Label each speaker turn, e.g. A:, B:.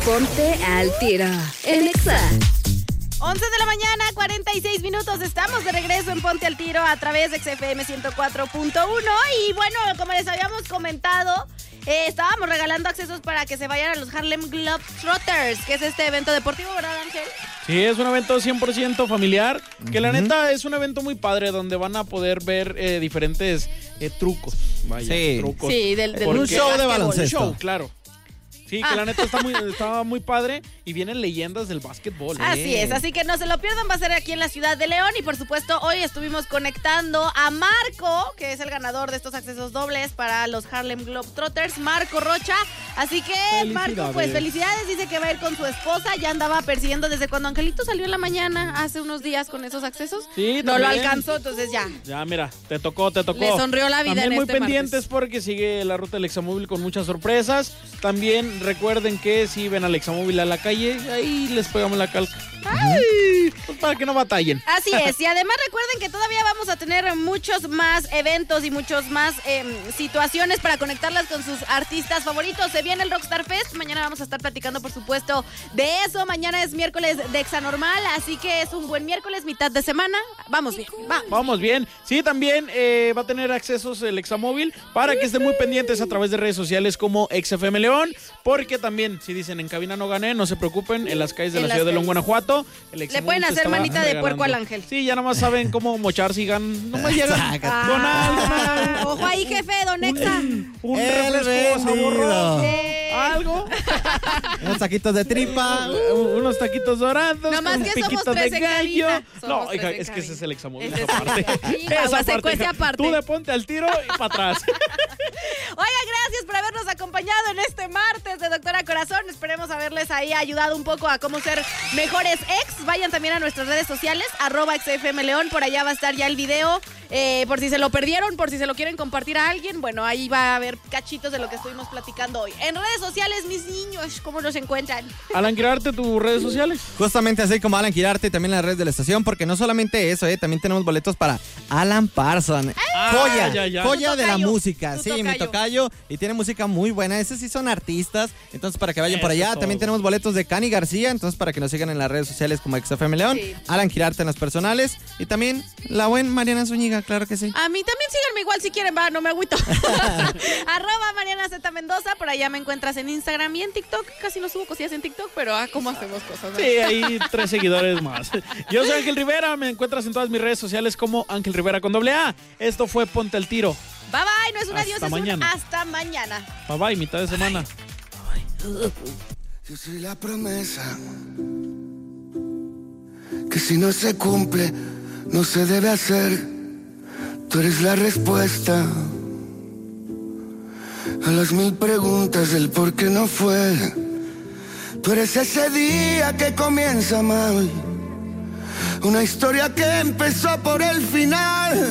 A: Ponte al tiro en Exa.
B: 11 de la mañana, 46 minutos. Estamos de regreso en Ponte al Tiro a través de XFM 104.1. Y bueno, como les habíamos comentado, estábamos regalando accesos para que se vayan a los Harlem Globetrotters, que es este evento deportivo, ¿verdad, Ángel?
C: Sí, es un evento 100% familiar, que la neta es un evento muy padre donde van a poder ver diferentes trucos. Vaya,
D: Sí.
C: trucos.
B: Sí, del
D: Un show de baloncesto.
C: Un show, claro. Sí, que la neta estaba muy padre y vienen leyendas del básquetbol.
B: Así es, así que no se lo pierdan, va a ser aquí en la ciudad de León y por supuesto hoy estuvimos conectando a Marco, que es el ganador de estos accesos dobles para los Harlem Globetrotters, Marco Rocha, así que Marco, pues felicidades, dice que va a ir con su esposa, ya andaba persiguiendo desde cuando Angelito salió en la mañana, hace unos días con esos accesos,
C: Sí,
B: no lo
C: también.
B: alcanzó, entonces ya.
C: Ya, mira, te tocó.
B: Le sonrió la vida
C: También
B: en
C: muy
B: este
C: pendientes
B: martes.
C: porque sigue la ruta del Examóvil con muchas sorpresas. También recuerden que si ven al Examóvil a la calle, ahí les pegamos la calca. ¡Ay! Pues para que no batallen.
B: Así es, y además recuerden que todavía vamos a tener muchos más eventos y muchos más situaciones para conectarlas con sus artistas favoritos. Se viene el Rockstar Fest, mañana vamos a estar platicando por supuesto de eso. Mañana es miércoles de Exanormal, así que es un buen miércoles, mitad de semana. Vamos bien,
C: Vamos bien. Sí, también va a tener accesos el Examóvil para que estén muy pendientes a través de redes sociales como XFM León, porque también si dicen en cabina no gané, no se preocupen, en las calles de la ciudad de León, Guanajuato, el
B: le
C: Examóvil
B: pueden
C: se
B: hacer
C: estaba
B: manita de
C: regalando.
B: puerco al Ángel.
C: Sí, ya nomás saben cómo mochar si ganan. No me llegan con algo.
B: Ojo ahí, jefe, don Exa.
C: Un
D: El
C: refresco sabor rojo.
D: vendido.
C: Algo.
D: Unos taquitos de tripa.
C: Unos taquitos dorados.
B: No más
C: con
B: que somos
C: piquitos
B: tres
C: de
B: en
C: gallo.
B: cabina.
C: No,
B: Somos
C: oiga,
B: tres en
C: es que ese
B: cabina.
C: es el Examóvil.
B: Ese
C: Esa
B: sí.
C: parte.
B: Sí, la secuencia aparte.
C: Tú de ponte al tiro y para atrás.
B: Oiga, gracias por habernos acompañado en este martes de Doctora Corazón. Esperemos haberles ahí ayudado un poco a cómo ser mejores ex. Vayan también a nuestras redes sociales, @XFMLeón. Por allá va a estar ya el video. Por si se lo perdieron, por si se lo quieren compartir a alguien. Bueno, ahí va a haber cachitos de lo que estuvimos platicando hoy. En redes sociales, mis niños, ¿cómo nos encuentran?
C: Alan, Quirarte, tus redes sociales.
D: Justamente así como Alan Quirarte, también en las redes de la estación, porque no solamente eso, también tenemos boletos para Alan Parsons. Joya,
C: ya.
D: joya
B: Tu
D: de la
B: tocayo,
D: música.
B: tu
D: Sí, mi
B: tocayo.
D: tocayo. Y tiene música muy buena. Esos sí son artistas. Entonces, para que vayan por
C: Eso
D: allá.
C: es todo.
D: También tenemos boletos de Cani García. Entonces, para que nos sigan en las redes sociales como XFM León.
B: Sí.
D: Alan Quirarte en las personales. Y también la buena Mariana Zúñiga, claro que sí.
B: A mí también síganme igual si quieren, va, no me agüito. @Mariana Z Mendoza, por allá me encuentras en Instagram y en TikTok. Casi no subo cosillas en TikTok, pero cómo hacemos cosas, ¿no?
C: Sí, ahí 3 seguidores más. Yo soy Ángel Rivera, me encuentras en todas mis redes sociales como Ángel Rivera con AA. Esto fue Ponte al Tiro.
B: Bye bye, no es un
C: Hasta
B: adiós, es
C: mañana.
B: un hasta mañana.
C: Bye bye, mitad de semana.
E: Yo soy la promesa que si no se cumple, no se debe hacer. Tú eres la respuesta a las 1000 preguntas del por qué no fue. Tú eres ese día que comienza mal, una historia que empezó por el final.